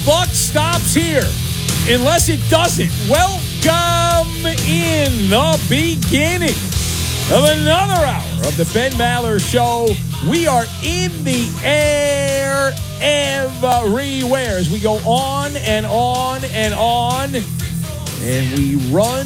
buck stops here, unless it doesn't. Welcome in the beginning of another hour of the Ben Maller Show. We are in the air everywhere as we go on and on and on, and we run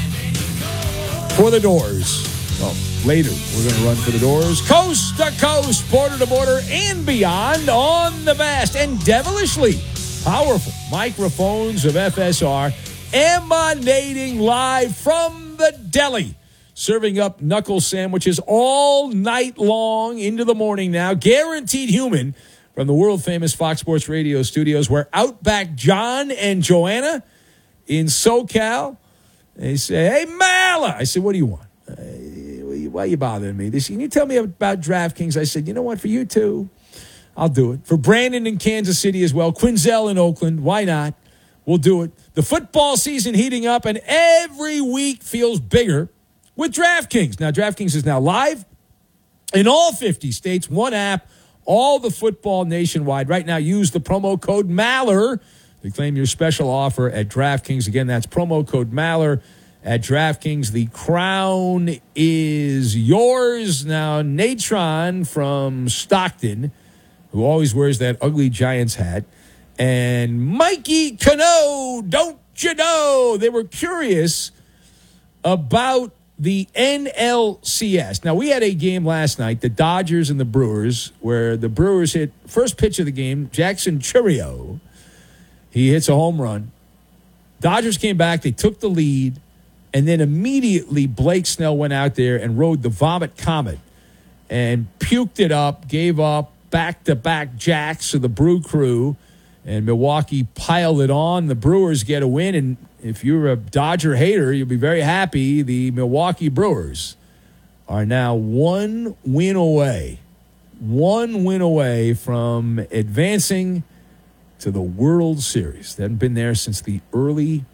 for the doors. Well, later, we're going to run for the doors, coast to coast, border to border, and beyond on the vast and devilishly powerful microphones of FSR, emanating live from the deli, serving up knuckle sandwiches all night long into the morning now. Guaranteed Human from the world-famous Fox Sports Radio studios, where Outback John and Joanna in SoCal, they say, "Hey, Mala." I said, "What do you want? Why are you bothering me? Can you tell me about DraftKings?" I said, "You know what? For you too, I'll do it. For Brandon in Kansas City as well. Quinzel in Oakland. Why not? We'll do it. The football season heating up, and every week feels bigger with DraftKings. Now, DraftKings is now live in all 50 states. One app, all the football nationwide. Right now, use the promo code Maller to claim your special offer at DraftKings. Again, that's promo code Maller at DraftKings. The crown is yours. Now, Natron from Stockton, who always wears that ugly Giants hat, and Mikey Cano, don't you know, they were curious about the NLCS. Now, we had a game last night, the Dodgers and the Brewers, where the Brewers hit first pitch of the game, Jackson Chourio. He hits a home run. Dodgers came back. They took the lead. And then immediately Blake Snell went out there and rode the Vomit Comet and puked it up, gave up back-to-back jacks to the Brew Crew, and Milwaukee piled it on. The Brewers get a win, and if you're a Dodger hater, you'll be very happy. The Milwaukee Brewers are now one win away from advancing to the World Series. They haven't been there since the early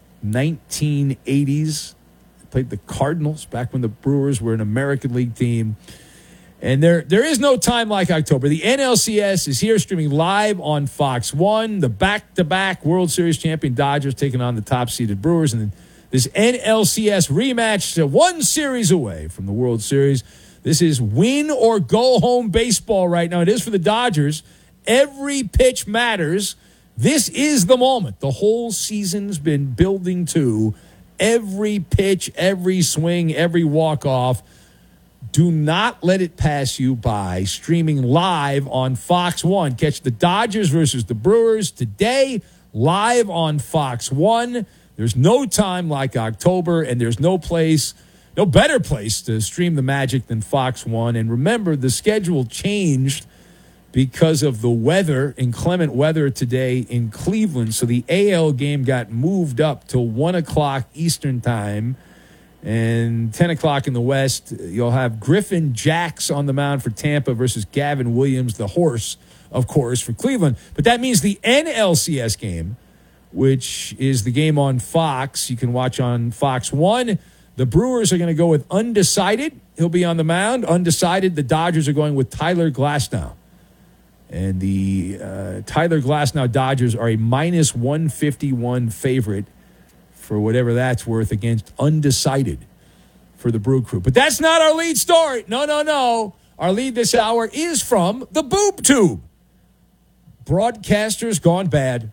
1980s. They played the Cardinals back when the Brewers were an American League team. And there is no time like October. The NLCS is here, streaming live on Fox 1. The back-to-back World Series champion Dodgers taking on the top-seeded Brewers. And this NLCS rematch to one series away from the World Series. This is win-or-go-home baseball right now. It is for the Dodgers. Every pitch matters. This is the moment the whole season's been building to. Every pitch, every swing, every walk-off. Do not let it pass you by. Streaming live on Fox 1. Catch the Dodgers versus the Brewers today, live on Fox 1. There's no time like October, and there's no better place to stream the magic than Fox 1. And remember, the schedule changed because of the weather, inclement weather today in Cleveland. So the AL game got moved up till 1 o'clock Eastern time. And 10 o'clock in the West, you'll have Griffin Jax on the mound for Tampa versus Gavin Williams, the horse, of course, for Cleveland. But that means the NLCS game, which is the game on Fox, you can watch on Fox 1. The Brewers are going to go with Undecided. He'll be on the mound. Undecided, the Dodgers are going with Tyler Glasnow. And the Tyler Glasnow Dodgers are a minus 151 favorite for whatever that's worth against Undecided for the Brew Crew. But that's not our lead story. No. Our lead this hour is from the Boob Tube. Broadcasters gone bad.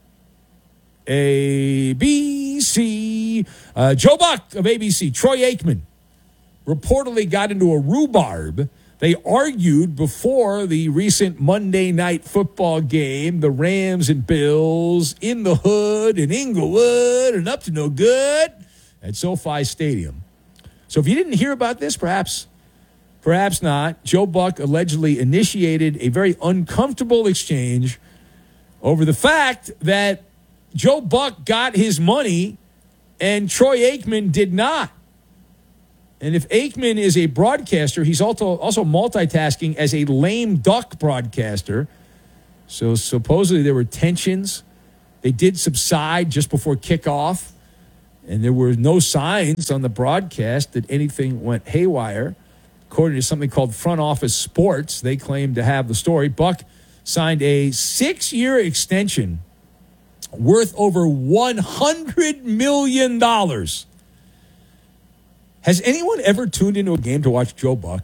ABC. Joe Buck of ABC, Troy Aikman, reportedly got into a rhubarb. They argued before the recent Monday Night Football game, the Rams and Bills in the hood in Inglewood and up to no good at SoFi Stadium. So if you didn't hear about this, perhaps not, Joe Buck allegedly initiated a very uncomfortable exchange over the fact that Joe Buck got his money and Troy Aikman did not. And if Aikman is a broadcaster, he's also multitasking as a lame duck broadcaster. So supposedly there were tensions. They did subside just before kickoff, and there were no signs on the broadcast that anything went haywire. According to something called Front Office Sports, they claim to have the story. Buck signed a 6-year extension worth over $100 million. Has anyone ever tuned into a game to watch Joe Buck?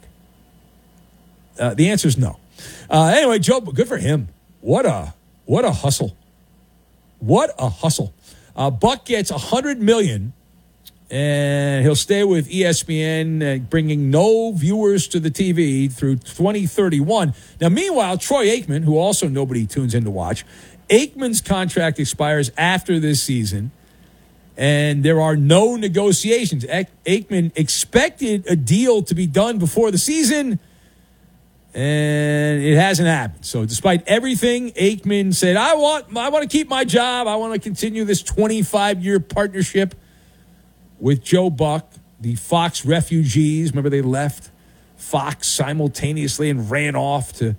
The answer is no. Anyway, Joe, good for him. What a hustle. What a hustle. Buck gets $100 million, and he'll stay with ESPN, bringing no viewers to the TV through 2031. Now, meanwhile, Troy Aikman, who also nobody tunes in to watch, Aikman's contract expires after this season, and there are no negotiations. Aikman expected a deal to be done before the season, and it hasn't happened. So despite everything, Aikman said, I want to keep my job. I want to continue this 25-year partnership with Joe Buck. The Fox refugees, remember they left Fox simultaneously and ran off to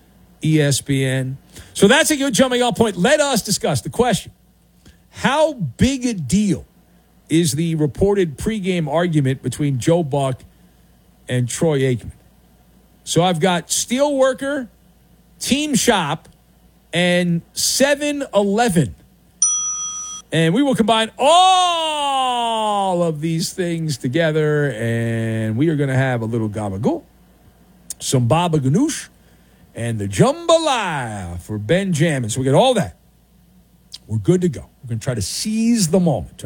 ESPN. So that's a good jumping off point. Let us discuss the question. How big a deal is the reported pregame argument between Joe Buck and Troy Aikman? So I've got Steelworker, Team Shop, and 7-Eleven. And we will combine all of these things together, and we are going to have a little gabagool, some baba ganoush, and the jambalaya for Benjamin. So we got all that. We're good to go. We're going to try to seize the moment.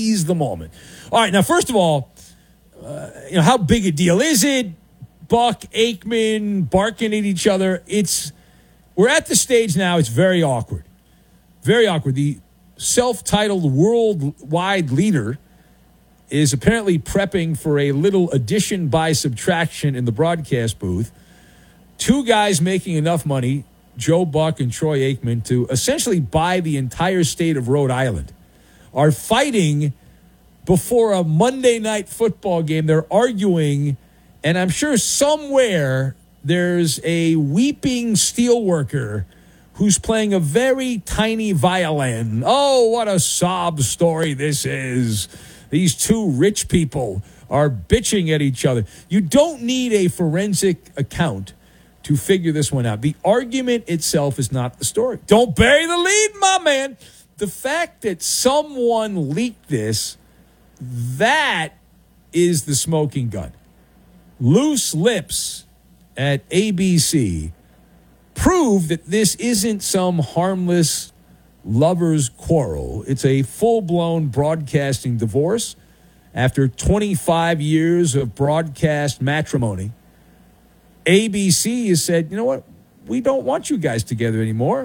All right, now, first of all, how big a deal is it? Buck, Aikman, barking at each other. We're at the stage now, it's very awkward. Very awkward. The self-titled worldwide leader is apparently prepping for a little addition by subtraction in the broadcast booth. Two guys making enough money, Joe Buck and Troy Aikman, to essentially buy the entire state of Rhode Island, are fighting before a Monday night football game. They're arguing, and I'm sure somewhere there's a weeping steelworker who's playing a very tiny violin. Oh, what a sob story this is. These two rich people are bitching at each other. You don't need a forensic account to figure this one out. The argument itself is not the story. Don't bury the lead, my man. The fact that someone leaked this, that is the smoking gun. Loose lips at ABC prove that this isn't some harmless lover's quarrel. It's a full-blown broadcasting divorce. After 25 years of broadcast matrimony, ABC has said, you know what? We don't want you guys together anymore.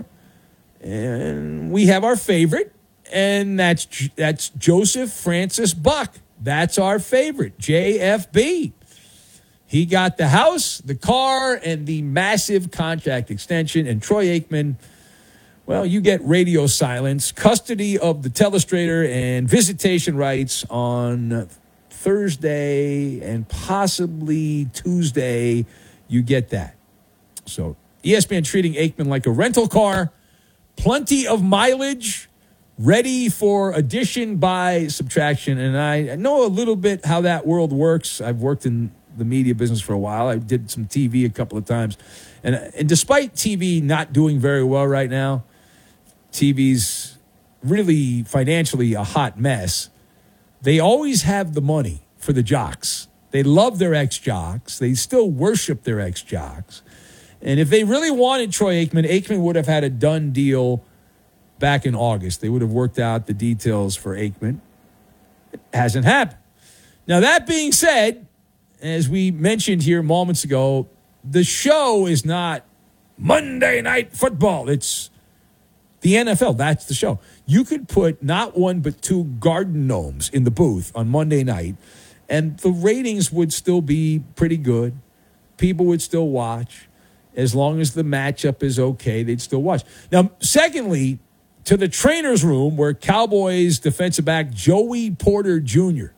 And we have our favorite, and that's Joseph Francis Buck. That's our favorite, JFB. He got the house, the car, and the massive contract extension. And Troy Aikman, well, you get radio silence, custody of the telestrator, and visitation rights on Thursday and possibly Tuesday. You get that. So ESPN treating Aikman like a rental car, plenty of mileage, ready for addition by subtraction. And I know a little bit how that world works. I've worked in the media business for a while. I did some TV a couple of times. And despite TV not doing very well right now, TV's really financially a hot mess. They always have the money for the jocks. They love their ex-jocks. They still worship their ex-jocks. And if they really wanted Troy Aikman, Aikman would have had a done deal back in August. They would have worked out the details for Aikman. It hasn't happened. Now, that being said, as we mentioned here moments ago, the show is not Monday Night Football. It's the NFL. That's the show. You could put not one but two garden gnomes in the booth on Monday night, and the ratings would still be pretty good. People would still watch. As long as the matchup is okay, they'd still watch. Now, secondly, to the trainer's room where Cowboys defensive back Joey Porter Jr.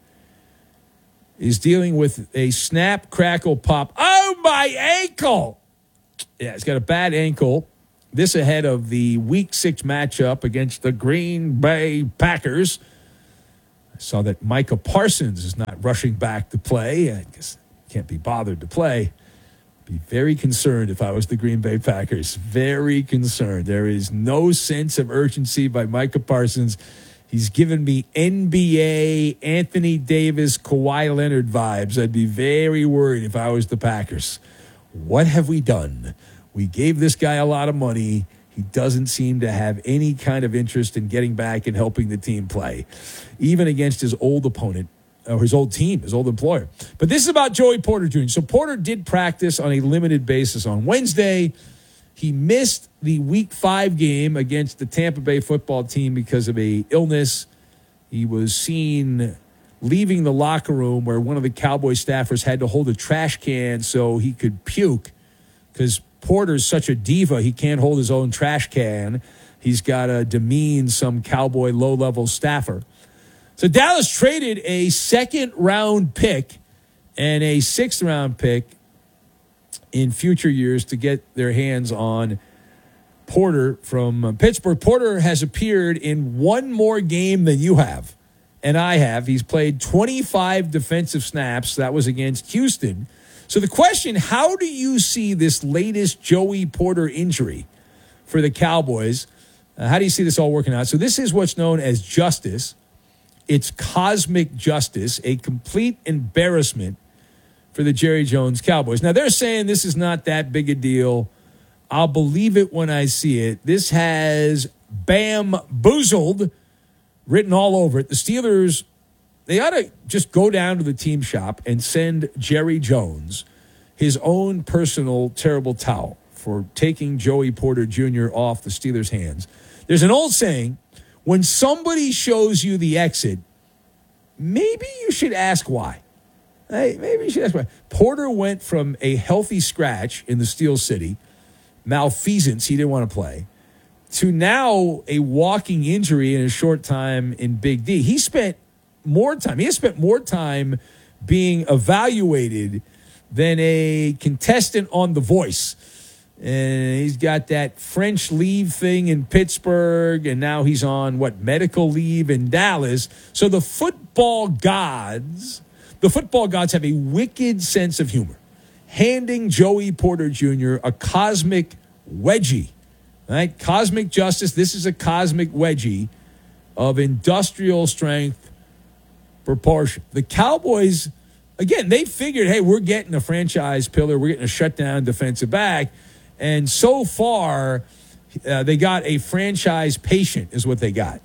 is dealing with a snap, crackle, pop. Oh, my ankle! Yeah, he's got a bad ankle. This ahead of the Week 6 matchup against the Green Bay Packers. I saw that Micah Parsons is not rushing back to play. I guess can't be bothered to play. Be very concerned if I was the Green Bay Packers. Very concerned. There is no sense of urgency by Micah Parsons. He's given me NBA, Anthony Davis, Kawhi Leonard vibes. I'd be very worried if I was the Packers. What have we done? We gave this guy a lot of money. He doesn't seem to have any kind of interest in getting back and helping the team play, even against his old opponent. Or his old team, his old employer. But this is about Joey Porter Jr. So Porter did practice on a limited basis on Wednesday. He missed the Week 5 game against the Tampa Bay football team because of a illness. He was seen leaving the locker room where one of the Cowboys staffers had to hold a trash can so he could puke because Porter's such a diva, he can't hold his own trash can. He's got to demean some Cowboy low-level staffer. So Dallas traded a second-round pick and a sixth-round pick in future years to get their hands on Porter from Pittsburgh. Porter has appeared in one more game than you have, and I have. He's played 25 defensive snaps. That was against Houston. So the question, how do you see this latest Joey Porter injury for the Cowboys? How do you see this all working out? So this is what's known as justice. It's cosmic justice, a complete embarrassment for the Jerry Jones Cowboys. Now, they're saying this is not that big a deal. I'll believe it when I see it. This has bamboozled written all over it. The Steelers, they ought to just go down to the team shop and send Jerry Jones his own personal terrible towel for taking Joey Porter Jr. off the Steelers' hands. There's an old saying, when somebody shows you the exit, maybe you should ask why. Hey, maybe you should ask why. Porter went from a healthy scratch in the Steel City, malfeasance, he didn't want to play, to now a walking injury in a short time in Big D. He has spent more time being evaluated than a contestant on The Voice. And he's got that French leave thing in Pittsburgh, and now he's on, medical leave in Dallas. So the football gods have a wicked sense of humor, handing Joey Porter Jr. a cosmic wedgie, right? Cosmic justice. This is a cosmic wedgie of industrial strength proportion. The Cowboys, again, they figured, hey, we're getting a franchise pillar. We're getting a shutdown defensive back. And so far, they got a franchise patient is what they got.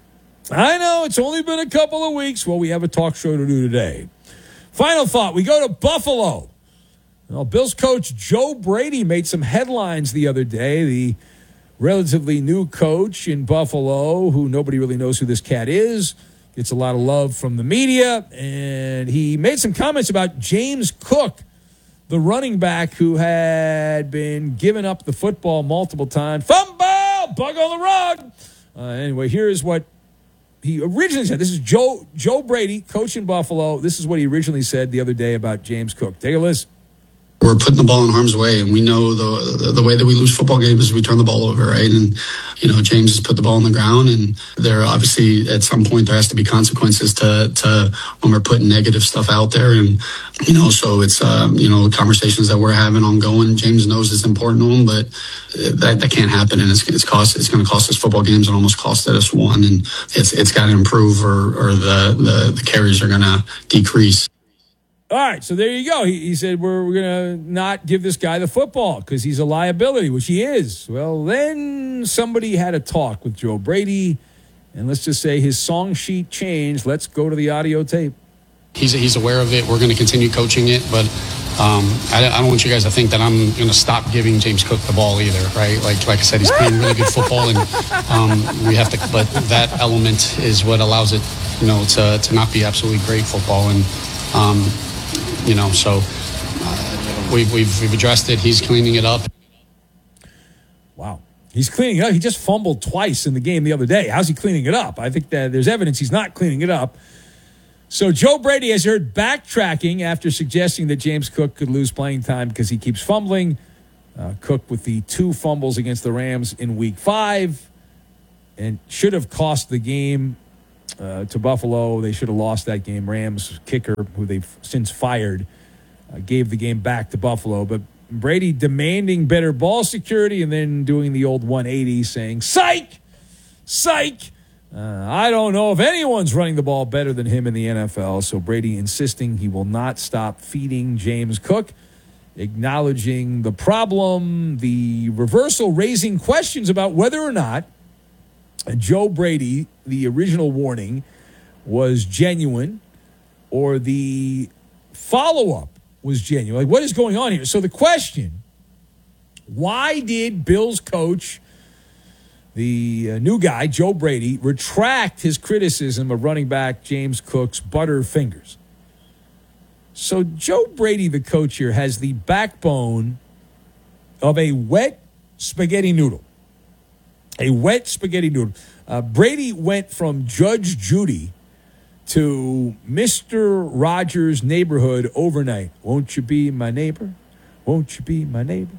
I know it's only been a couple of weeks. Well, we have a talk show to do today. Final thought, we go to Buffalo. Well, Bills coach Joe Brady made some headlines the other day. The relatively new coach in Buffalo, who nobody really knows who this cat is, gets a lot of love from the media. And he made some comments about James Cook, the running back who had been giving up the football multiple times. Fumble! Bug on the rug! Anyway, here's what he originally said. This is Joe Brady, coach in Buffalo. This is what he originally said the other day about James Cook. Take a listen. We're putting the ball in harm's way, and we know the way that we lose football games is we turn the ball over, right? And, James has put the ball on the ground, and there obviously at some point there has to be consequences to when we're putting negative stuff out there. And, so it's, conversations that we're having ongoing. James knows it's important to him, but that can't happen. And it's going to cost us football games and almost costed us one. And it's got to improve or the carries are going to decrease. All right, so there you go. He said we're going to not give this guy the football because he's a liability, which he is. Well, then somebody had a talk with Joe Brady, and let's just say his song sheet changed. Let's go to the audio tape. He's aware of it. We're going to continue coaching it, but I don't want you guys to think that I'm going to stop giving James Cook the ball either, right? Like I said, he's playing really good football, and we have to. But that element is what allows it, to not be absolutely great football, and. So we've addressed it. He's cleaning it up. Wow. He's cleaning it up. He just fumbled twice in the game the other day. How's he cleaning it up? I think that there's evidence he's not cleaning it up. So Joe Brady has heard backtracking after suggesting that James Cook could lose playing time because he keeps fumbling. Cook with the 2 fumbles against the Rams in Week 5 and should have cost the game to Buffalo. They should have lost that game. Rams kicker, who they've since fired, gave the game back to Buffalo. But Brady demanding better ball security and then doing the old 180 saying, psych, psych. I don't know if anyone's running the ball better than him in the NFL. So Brady insisting he will not stop feeding James Cook, acknowledging the problem, the reversal raising questions about whether or not Joe Brady, the original warning, was genuine or the follow-up was genuine. Like, what is going on here? So the question, why did Bills coach, the new guy, Joe Brady, retract his criticism of running back James Cook's butterfingers? So Joe Brady, the coach here, has the backbone of a wet spaghetti noodle. A wet spaghetti noodle. Brady went from Judge Judy to Mr. Rogers' Neighborhood overnight. Won't you be my neighbor? Won't you be my neighbor?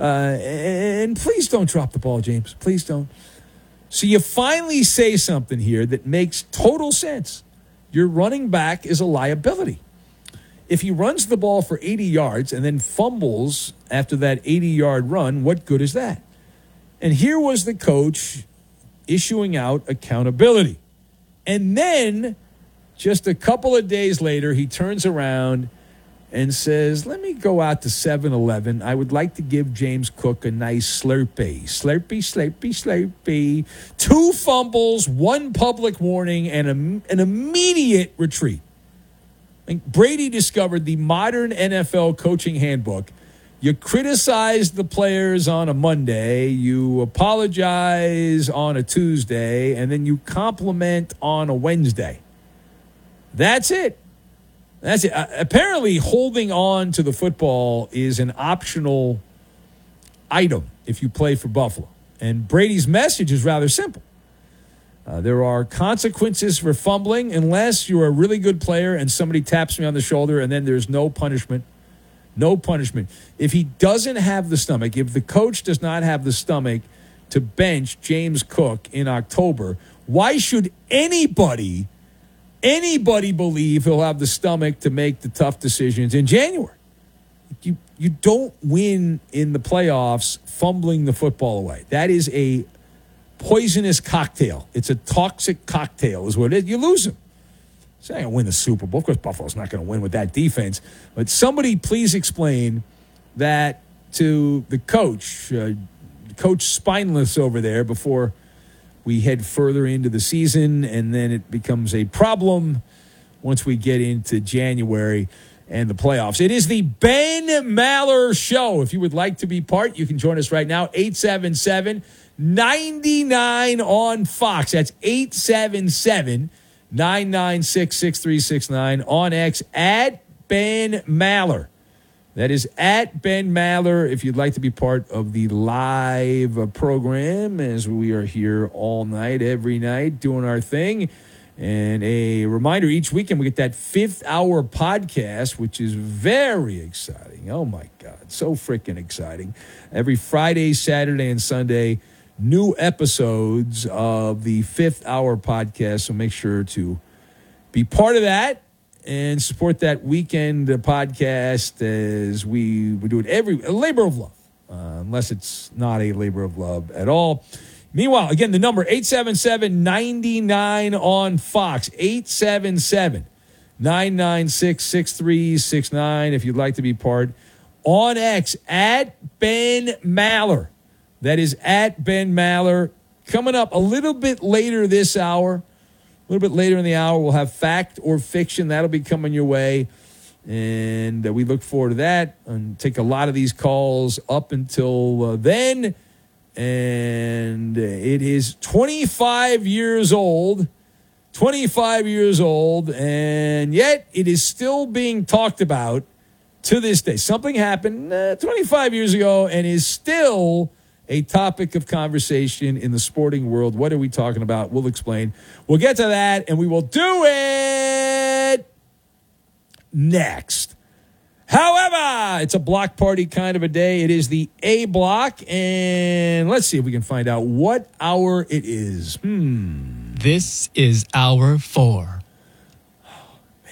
And please don't drop the ball, James. Please don't. So you finally say something here that makes total sense. Your running back is a liability. If he runs the ball for 80 yards and then fumbles after that 80-yard run, what good is that? And here was the coach issuing out accountability. And then just a couple of days later, he turns around and says, let me go out to 7-Eleven. I would like to give James Cook a nice Slurpee. Slurpee, Slurpee, Slurpee. 2 fumbles, 1 public warning, and an immediate retreat. Brady discovered the modern NFL coaching handbook. You criticize the players on a Monday, you apologize on a Tuesday, and then you compliment on a Wednesday. That's it. That's it. Apparently, holding on to the football is an optional item if you play for Buffalo. And Brady's message is rather simple. There are consequences for fumbling unless you're a really good player and somebody taps me on the shoulder, and then there's no punishment. No punishment. If he doesn't have the stomach, if the coach does not have the stomach to bench James Cook in October, why should anybody believe he'll have the stomach to make the tough decisions in January? You don't win in the playoffs fumbling the football away. That is a poisonous cocktail. It's a toxic cocktail is what it is. You lose them. So I ain't going to win the Super Bowl. Of course, Buffalo's not going to win with that defense. But somebody please explain that to the coach, Coach Spineless over there, before we head further into the season, and then it becomes a problem once we get into January and the playoffs. It is the Ben Maller Show. If you would like to be part, you can join us right now, 877-99 on Fox. That's 877-996-6369 on X at Ben Maller. That is at Ben Maller if you'd like to be part of the live program, as we are here all night, every night, doing our thing. And a reminder, each weekend we get that 5th hour podcast, which is very exciting. Oh, my God, so freaking exciting. Every Friday, Saturday, and Sunday, new episodes of the 5th hour podcast. So make sure to be part of that and support that weekend podcast as we do it a labor of love, unless it's not a labor of love at all. Meanwhile, again, the number 877-99 on Fox, 877-996-6369 if you'd like to be part. On X, at Ben Maller. That is at Ben Maller. Coming up a little bit later this hour, a little bit later in the hour, we'll have Fact or Fiction. That'll be coming your way. And we look forward to that and take a lot of these calls up until then. And it is 25 years old. 25 years old. And yet it is still being talked about to this day. Something happened 25 years ago and is still a topic of conversation in the sporting world. What are we talking about? We'll explain. We'll get to that, and we will do it next. However, it's a block party kind of a day. It is the A block, and let's see if we can find out what hour it is. This is hour 4. Man,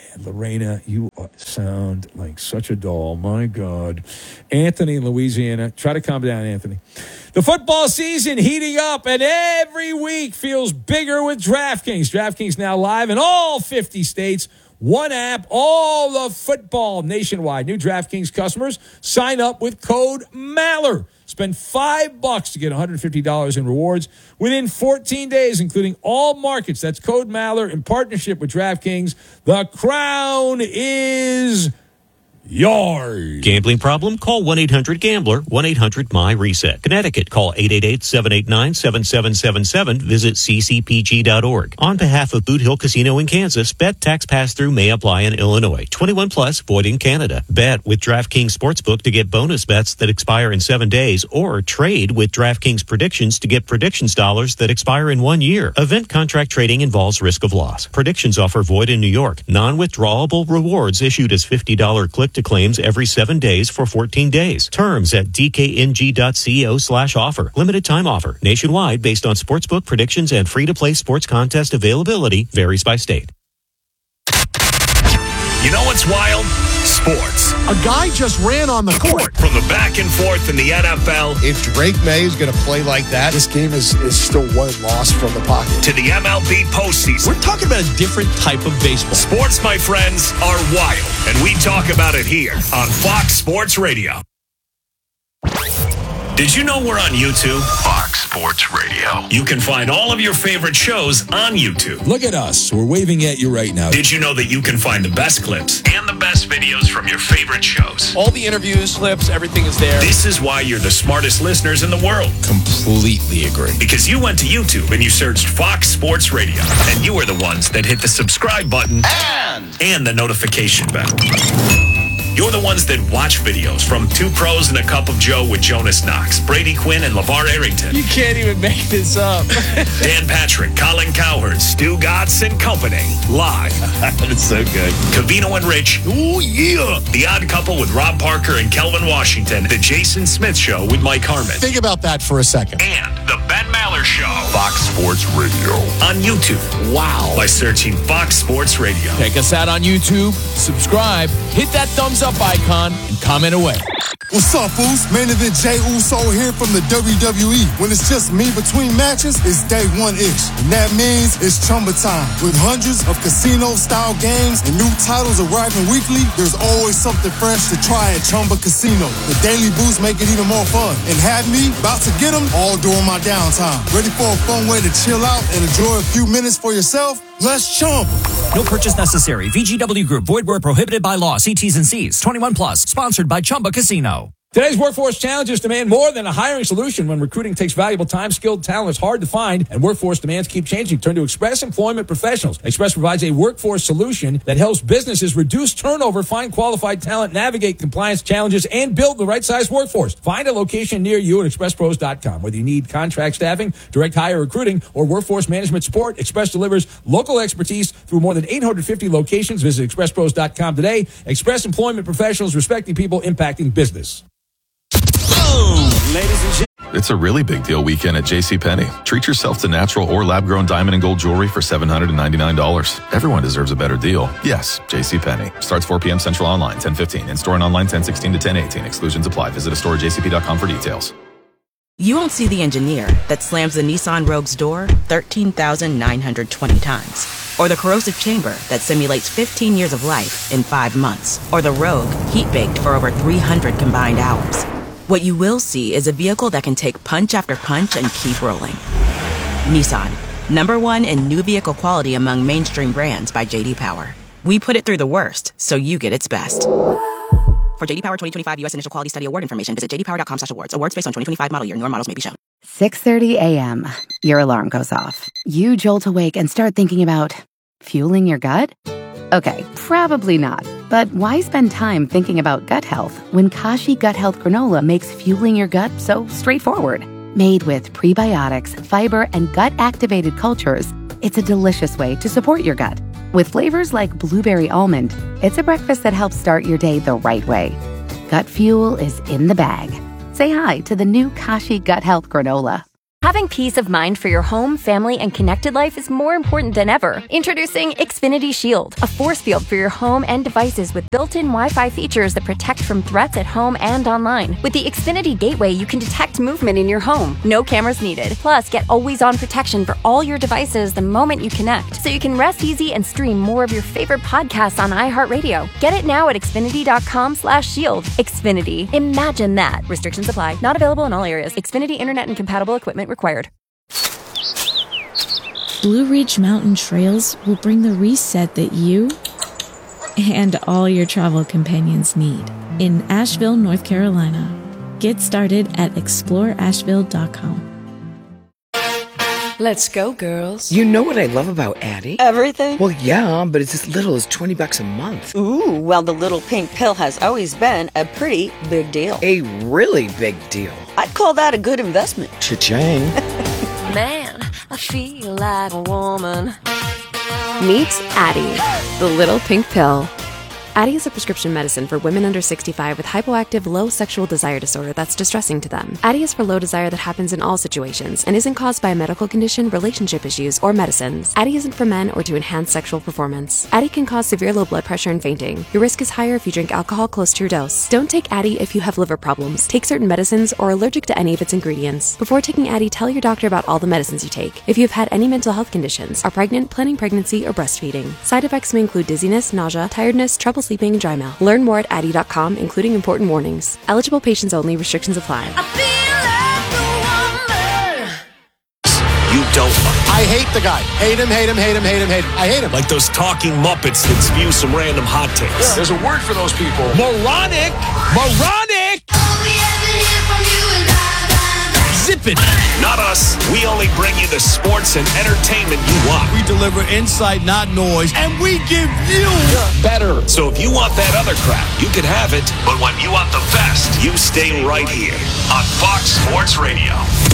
Man, Lorena, you sound like such a doll. My God. Anthony in Louisiana. Try to calm down, Anthony. The football season heating up, and every week feels bigger with DraftKings. DraftKings now live in all 50 states. One app, all the football nationwide. New DraftKings customers sign up with code MALLER. Spend $5 to get $150 in rewards within 14 days, including all markets. That's code MALLER in partnership with DraftKings. The crown is yours. Gambling problem? Call 1-800-GAMBLER, 1-800-MY-RESET. Connecticut, call 888-789-7777. Visit ccpg.org. On behalf of Boot Hill Casino in Kansas, bet tax pass-through may apply in Illinois. 21 plus, void in Canada. Bet with DraftKings Sportsbook to get bonus bets that expire in 7 days, or trade with DraftKings Predictions to get predictions dollars that expire in 1 year. Event contract trading involves risk of loss. Predictions offer void in New York. Non-withdrawable rewards issued as $50 click-to claims every 7 days for 14 days. Terms at dkng.co/offer. Limited time offer. Nationwide based on sportsbook predictions and free-to-play sports contest availability varies by state. You know what's wild? Sports. A guy just ran on the court. From the back and forth in the NFL. If Drake May is going to play like that, this game is still one loss from the pocket. To the MLB postseason. We're talking about a different type of baseball. Sports, my friends, are wild. And we talk about it here on Fox Sports Radio. Did you know we're on YouTube? Fox Sports Radio. You can find all of your favorite shows on YouTube. Look at us. We're waving at you right now. Did you know that you can find the best clips and the best videos from your favorite shows? All the interviews, clips, everything is there. This is why you're the smartest listeners in the world. Completely agree. Because you went to YouTube and you searched Fox Sports Radio. And you are the ones that hit the subscribe button and the notification bell. You're the ones that watch videos from Two Pros and a Cup of Joe with Jonas Knox, Brady Quinn, and LeVar Arrington. You can't even make this up. Dan Patrick, Colin Cowherd, Stu Gatz and Company. Live. It's so good. Covino and Rich. Ooh, yeah. The Odd Couple with Rob Parker and Kelvin Washington. The Jason Smith Show with Mike Harmon. Think about that for a second. And the Ben Maller Show. Fox Sports Radio. On YouTube. Wow. By searching Fox Sports Radio. Check us out on YouTube. Subscribe. Hit that thumbs up icon and comment away. What's up, fools? Main event Jey Uso here from the WWE. When it's just me between matches, it's day one-ish. And that means it's Chumba time. With hundreds of casino-style games and new titles arriving weekly, there's always something fresh to try at Chumba Casino. The daily boosts make it even more fun. And have me about to get them all during my downtime. Ready for a fun way to chill out and enjoy a few minutes for yourself? Let's Chumba. No purchase necessary. VGW Group. Void where prohibited by law. See T's and C's. 21 plus. Sponsored by Chumba Casino. Today's workforce challenges demand more than a hiring solution. When recruiting takes valuable time, skilled talent is hard to find, and workforce demands keep changing. Turn to Express Employment Professionals. Express provides a workforce solution that helps businesses reduce turnover, find qualified talent, navigate compliance challenges, and build the right size workforce. Find a location near you at expresspros.com. Whether you need contract staffing, direct hire recruiting, or workforce management support, Express delivers local expertise through more than 850 locations. Visit expresspros.com today. Express Employment Professionals, respecting people, impacting business. Ladies and gentlemen. It's a really big deal weekend at JCPenney. Treat yourself to natural or lab-grown diamond and gold jewelry for $799. Everyone deserves a better deal. Yes, JCPenney. Starts 4 p.m. Central online, 10:15. In-store and online, 10:16 to 10:18. Exclusions apply. Visit a store at jcp.com for details. You won't see the engineer that slams the Nissan Rogue's door 13,920 times. Or the corrosive chamber that simulates 15 years of life in 5 months. Or the Rogue heat-baked for over 300 combined hours. What you will see is a vehicle that can take punch after punch and keep rolling. Nissan, #1 in new vehicle quality among mainstream brands by J.D. Power. We put it through the worst, so you get its best. For J.D. Power 2025 U.S. Initial Quality Study Award information, visit jdpower.com/awards. Awards based on 2025 model year. Newer models may be shown. 6:30 a.m. Your alarm goes off. You jolt awake and start thinking about fueling your gut? Okay, probably not. But why spend time thinking about gut health when Kashi Gut Health Granola makes fueling your gut so straightforward? Made with prebiotics, fiber, and gut-activated cultures, it's a delicious way to support your gut. With flavors like blueberry almond, it's a breakfast that helps start your day the right way. Gut fuel is in the bag. Say hi to the new Kashi Gut Health Granola. Having peace of mind for your home, family, and connected life is more important than ever. Introducing Xfinity Shield, a force field for your home and devices with built-in Wi-Fi features that protect from threats at home and online. With the Xfinity Gateway, you can detect movement in your home. No cameras needed. Plus, get always-on protection for all your devices the moment you connect, so you can rest easy and stream more of your favorite podcasts on iHeartRadio. Get it now at Xfinity.com/shield. Xfinity. Imagine that. Restrictions apply. Not available in all areas. Xfinity Internet and compatible equipment required. Blue Ridge Mountain Trails will bring the reset that you and all your travel companions need in Asheville, North Carolina. Get started at exploreasheville.com. Let's go, girls. You know what I love about Addie? Everything? Well, yeah, but it's as little as $20 a month. Ooh, well, the little pink pill has always been a pretty big deal. A really big deal. I'd call that a good investment. Cha-ching. Man, I feel like a woman. Meet Addie, the little pink pill. Addie is a prescription medicine for women under 65 with hypoactive low sexual desire disorder that's distressing to them. Addie is for low desire that happens in all situations and isn't caused by a medical condition, relationship issues, or medicines. Addie isn't for men or to enhance sexual performance. Addie can cause severe low blood pressure and fainting. Your risk is higher if you drink alcohol close to your dose. Don't take Addie if you have liver problems, take certain medicines, or are allergic to any of its ingredients. Before taking Addie, tell your doctor about all the medicines you take. If you have had any mental health conditions, are pregnant, planning pregnancy, or breastfeeding. Side effects may include dizziness, nausea, tiredness, trouble sleeping, and dry mouth. Learn more at Addie.com, including important warnings. Eligible patients only. Restrictions apply. You don't like. I hate the guy. Hate him, hate him, hate him, hate him, hate him. I hate him. Like those talking Muppets that spew some random hot takes. Yeah, there's a word for those people. Moronic! Moronic! Zip it! Not us. We only bring you the sports and entertainment you want. We deliver insight, not noise, and we give you better. So if you want that other crap, you can have it. But when you want the best, you stay right here on Fox Sports Radio.